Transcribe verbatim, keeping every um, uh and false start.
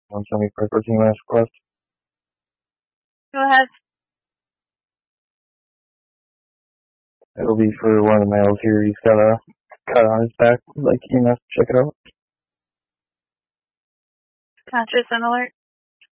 one seventy for thirteen minutes request. Go ahead. It'll be for one of the males here. He's got a cut on his back. Like, you know, check it out. Conscious and alert.